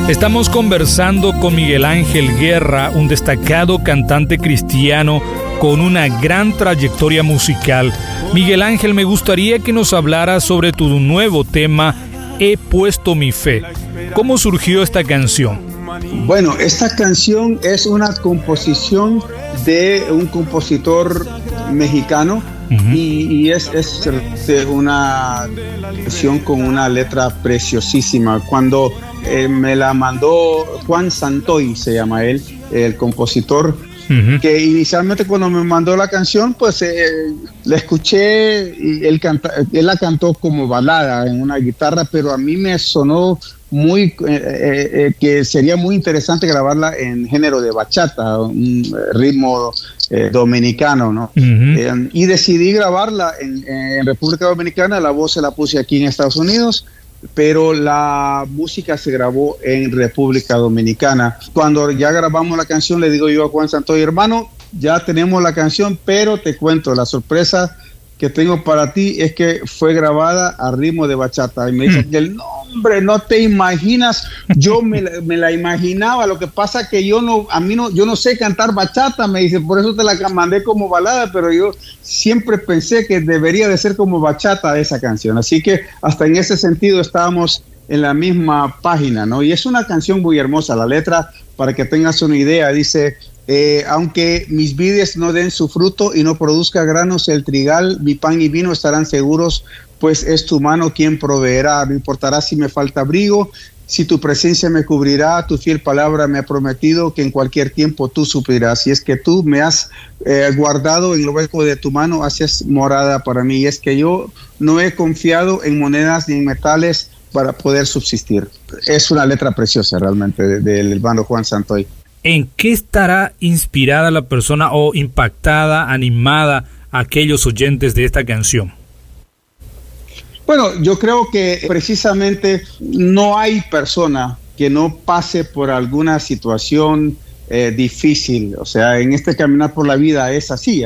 Estamos conversando con Miguel Ángel Guerra, un destacado cantante cristiano con una gran trayectoria musical. Miguel Ángel, me gustaría que nos hablara sobre tu nuevo tema, He puesto mi fe. ¿Cómo surgió esta canción? Bueno, esta canción es una composición de un compositor mexicano. Y es una canción con una letra preciosísima. Cuando me la mandó Juan Santoy, se llama él, el compositor, que inicialmente cuando me mandó la canción, pues la escuché y él la cantó como balada en una guitarra, pero a mí me sonó muy que sería muy interesante grabarla en género de bachata, un ritmo dominicano, ¿no? Y decidí grabarla en República Dominicana. La voz se la puse aquí en Estados Unidos, pero la música se grabó en República Dominicana. Cuando ya grabamos la canción, le digo yo a Juan Santoy, hermano, ya tenemos la canción, pero te cuento, la sorpresa que tengo para ti es que fue grabada a ritmo de bachata. Y me dice que hombre, no te imaginas, yo me la imaginaba, lo que pasa que yo no sé cantar bachata, me dice, por eso te la mandé como balada, pero yo siempre pensé que debería de ser como bachata esa canción, así que hasta en ese sentido estábamos en la misma página, ¿no? Y es una canción muy hermosa, la letra, para que tengas una idea, dice: aunque mis vides no den su fruto y no produzca granos el trigal, mi pan y vino estarán seguros, pues es tu mano quien proveerá. No importará si me falta abrigo, si tu presencia me cubrirá, tu fiel palabra me ha prometido que en cualquier tiempo tú suplirás. Y es que tú me has guardado en el hueco de tu mano, haces morada para mí. Y es que yo no he confiado en monedas ni en metales para poder subsistir. Es una letra preciosa realmente del hermano Juan Santoy. ¿En qué estará inspirada la persona o impactada, animada a aquellos oyentes de esta canción? Bueno, yo creo que precisamente no hay persona que no pase por alguna situación difícil. O sea, en este caminar por la vida es así,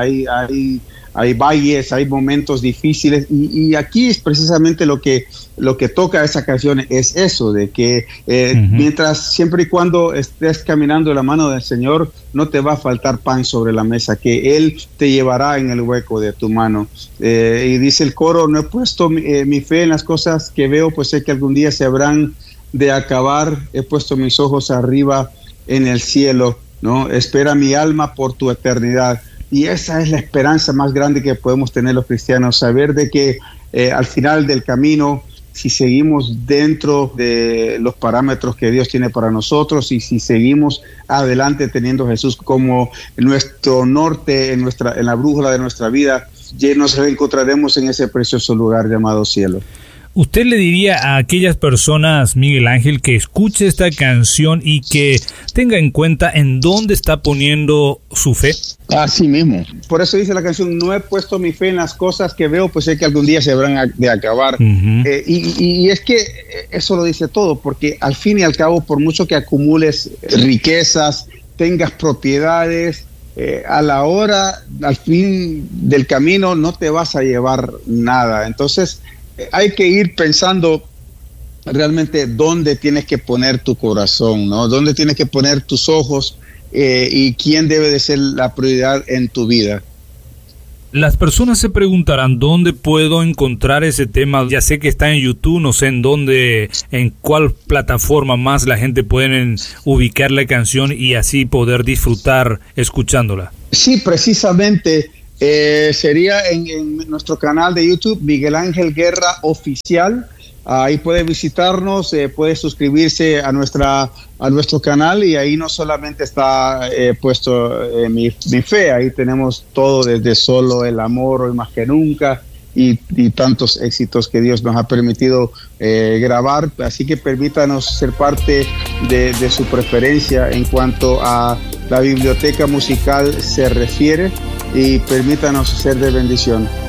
hay valles, hay momentos difíciles y aquí es precisamente lo que toca esa canción, es eso, de que mientras, siempre y cuando estés caminando de la mano del Señor, no te va a faltar pan sobre la mesa, que Él te llevará en el hueco de tu mano. Y dice el coro: no he puesto mi fe en las cosas que veo, pues sé que algún día se habrán de acabar. He puesto mis ojos arriba en el cielo, ¿no? Espera mi alma por tu eternidad. Y esa es la esperanza más grande que podemos tener los cristianos, saber de que al final del camino, si seguimos dentro de los parámetros que Dios tiene para nosotros y si seguimos adelante teniendo a Jesús como nuestro norte, en la brújula de nuestra vida, ya nos reencontraremos en ese precioso lugar llamado cielo. ¿Usted le diría a aquellas personas, Miguel Ángel, que escuche esta canción y que tenga en cuenta en dónde está poniendo su fe? Así mismo. Por eso dice la canción: no he puesto mi fe en las cosas que veo, pues sé que algún día se habrán de acabar. Y es que eso lo dice todo, porque al fin y al cabo, por mucho que acumules riquezas, tengas propiedades, a la hora, al fin del camino, no te vas a llevar nada. Entonces, hay que ir pensando realmente dónde tienes que poner tu corazón, ¿no? Dónde tienes que poner tus ojos y quién debe de ser la prioridad en tu vida. Las personas se preguntarán dónde puedo encontrar ese tema. Ya sé que está en YouTube, no sé en cuál plataforma más la gente puede ubicar la canción y así poder disfrutar escuchándola. Sí, precisamente. Sería en nuestro canal de YouTube, Miguel Ángel Guerra Oficial. Ahí puede visitarnos, puede suscribirse a nuestro canal y ahí no solamente está puesto mi fe, ahí tenemos todo desde Solo el amor, Hoy más que nunca y tantos éxitos que Dios nos ha permitido grabar, así que permítanos ser parte de su preferencia en cuanto a la biblioteca musical se refiere y permítanos ser de bendición.